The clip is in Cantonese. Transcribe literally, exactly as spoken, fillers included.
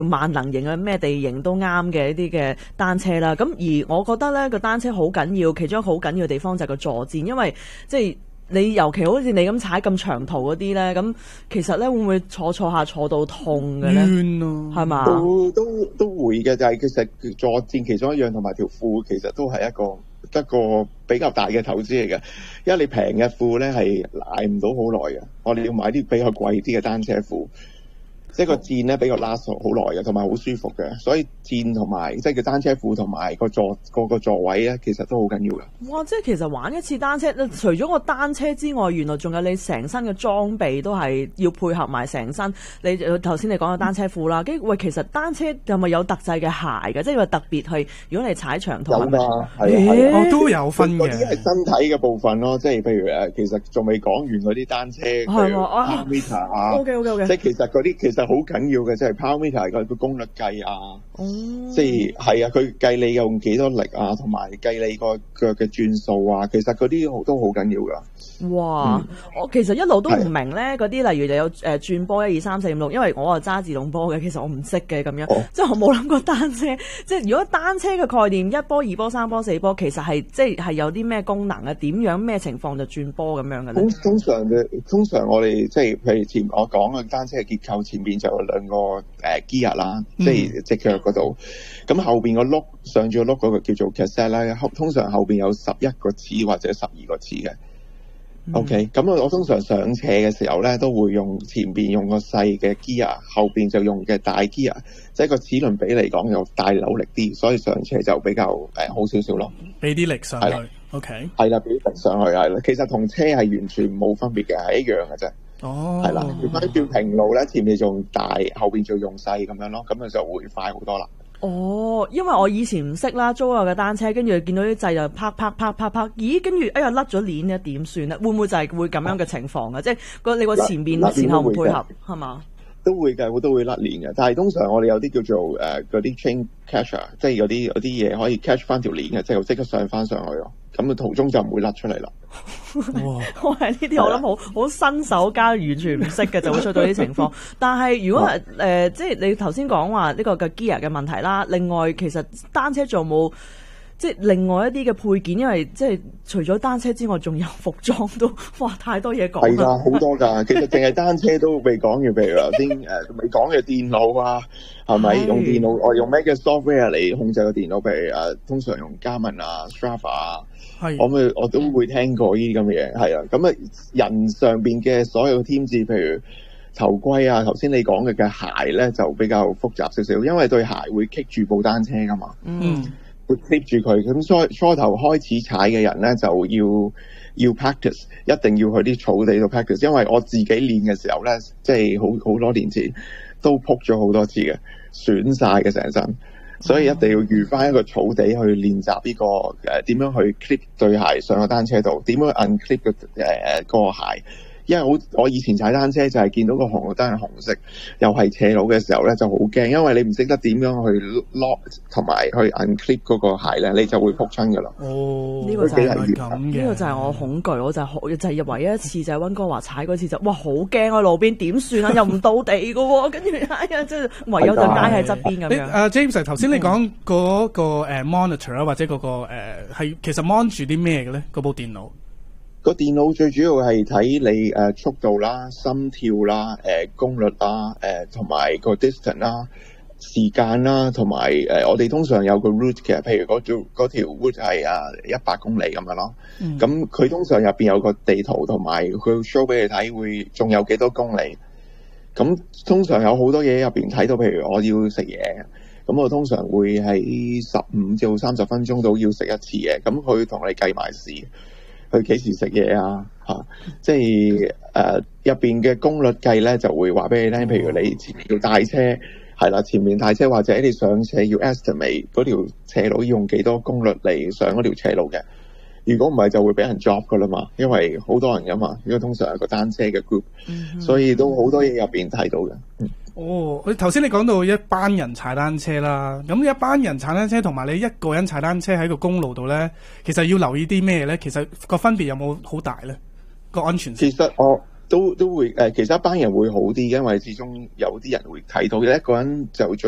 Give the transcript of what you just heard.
萬能型啊，咩地形都啱嘅一啲嘅單車啦。咁而我覺得咧個單車好緊要，其中一個好緊要嘅地方就係個坐墊，因為即係你尤其好似你咁踩咁長途嗰啲咧，咁其實咧會唔會坐坐下坐到痛嘅咧？ 冤咯， 係嘛？ 都都都會嘅，就係其實坐墊其中一樣，同埋條褲其實都係一個一個比較大嘅投資嚟嘅，因為你平嘅褲咧係捱唔到好耐嘅，我哋要買啲比較貴啲嘅單車褲。即係個墊咧比較 last 好耐嘅，同埋好舒服嘅，所以墊同埋即係個單車褲同埋個座個個座位咧，其實都好緊要嘅。 哇！即係其實玩一次單車，除咗個單車之外，原來仲有你成身嘅裝備都係要配合埋成身。你頭先你講嘅單車褲啦，跟住喂，其實單車有咪有特製嘅鞋嘅？即係話特別係如果你踩長途， 有㗎，係啊， 我、哦、都有分嘅。 嗰啲係身體嘅部分咯，即係譬如誒，其實仲未講完嗰啲單車， 係嘛啊 meter 啊 ，OK OK OK， 即係其實嗰啲其實好緊要嘅，即係 power meter 個個功率計啊， 嗯、 即係係啊，佢計你用幾多力啊，同埋計你個腳嘅轉數啊，其實嗰啲都好緊要㗎。 哇！ 嗯、 我其實一路都唔明咧，嗰啲例如你有誒轉波一二三四五六，因為我係揸自動波嘅，其實我唔識嘅咁樣，哦、即係我冇諗過單車。即係如果單車嘅概念，一波、二波、三波、四波，其實係即係係有啲咩功能啊？點樣咩情況就轉波咁樣嘅咧？ 通常嘅通常我哋即係譬如前我講嘅單車嘅結構，前邊就有兩個誒 gear 啦，嗯、即係隻腳嗰度。咁後邊個轆上住個轆嗰個叫做 cassette 啦，通常後邊有十一個齒或者十二個齒嘅。OK，咁我我通常上斜嘅時候咧，都會用前邊用個細嘅 gear，後邊就用嘅大 gear，即係個齒輪比嚟講又大扭力啲，所以上斜就比較誒、呃、好少少咯。 俾啲力上去 ，OK，係啦，俾啲力上去係啦。其實同車係完全冇分別嘅，係一樣嘅啫。 哦， 係啦，如果叫平路咧，前面就用大，後邊就用細咁樣咯，咁樣就會快好多啦。 哦，因為我以前唔識啦，租我嘅單車，跟住見到啲掣就啪啪啪啪啪，咦，跟住哎呀甩咗鏈咧，點算咧？會唔會就係會咁樣嘅情況啊？哦、即係個你個前邊前後唔配合係嘛？ 都會嘅，我都會甩鏈嘅。但係通常我哋有啲叫做誒嗰啲 chain catcher，即係有啲有啲嘢可以 catch 翻條鏈嘅，即係即刻上翻上去咯。咁嘅途中就唔會甩出嚟啦。 哇！我係呢啲我諗好好新手加完全唔識嘅就會出到啲情況。但係如果係誒、呃，即係你頭先講話呢個嘅 gear 嘅問題啦。另外，其實單車仲有冇即係另外一啲嘅配件？因為即係除咗單車之外，仲有服裝都哇太多嘢講。 係㗎，好多㗎。其實淨係單車都未講完，譬如頭先誒未講嘅電腦啊，係咪用電腦？我用咩嘅 software 嚟控制個電腦？譬如誒、啊，通常用 Garmin 啊、Strava 啊。我咪我都會聽過呢啲咁嘅嘢，係啊，咁啊人上邊嘅所有添置，譬如頭盔啊，頭先你講嘅嘅鞋咧就比較複雜少少，因為對鞋會棘住部單車噶嘛， 嗯， 會棘住佢，咁所以初頭開始踩嘅人咧就要要 practice，一定要去啲草地度 practice，因為我自己練嘅時候咧，即係好好多年前都撲咗好多次嘅，損晒嘅成身。所以一定要預翻一個草地去練習呢個誒點樣去 clip 對鞋上個單車度，點樣 unclip 個誒誒個鞋。因為我我以前踩單車就係見到個紅綠燈係紅色，又係斜路嘅時候咧就好驚，因為你唔識得點樣去 lock 同埋去 unclip 嗰個鞋咧，你就會撲親噶啦。 哦， 呢個就係咁嘅， 呢個就係我恐懼，我就係就係唯一一次就係溫哥華踩嗰次就哇好驚啊！路邊點算啊？又唔到地嘅喎，跟住哎呀，即係唯有就街喺側邊咁樣。 阿 James 頭先你講嗰個誒 monitor 啊，或者嗰個誒係其實 mon 住啲咩嘅咧？嗰部電腦？ 個電腦最主要係睇你誒、呃、速度啦、心跳啦、誒、呃、功率啦、誒同埋個 distance 啦、時間啦，同埋誒我哋通常有個 route 嘅，譬如嗰條嗰條 route 係啊一百公里咁樣咯。咁佢、嗯、通常入邊有個地圖，同埋佢 show 俾你睇會仲有幾多公里。咁通常有好多嘢入邊睇到，譬如我要食嘢，咁我通常會喺十五至三十分鐘度要食一次嘢。咁佢同你計埋時。佢幾時食嘢啊？嚇、啊，即係誒入邊嘅功率計咧，就會話俾你聽。譬如你前面要帶車，係啦，前面帶車或者你上斜要 estimate 嗰條斜路要用幾多功率嚟上嗰條斜路嘅。如果唔係，就會俾人 drop 噶啦嘛，因為好多人噶嘛，因為通常係個單車嘅 group，、嗯、所以都好多嘢入邊睇到嘅。嗯、 哦，佢頭先你講到一班人踩單車啦，咁一班人踩單車同埋你一個人踩單車喺個公路度咧，其實要留意啲咩咧？其實個分別有冇好大咧？個安全性？ 其實我都都會誒、呃，其實一班人會好啲，因為始終有啲人會睇到，一個人就最